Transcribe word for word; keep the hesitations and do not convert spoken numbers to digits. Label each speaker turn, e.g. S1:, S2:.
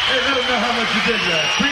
S1: Hey, let them know how much you did that.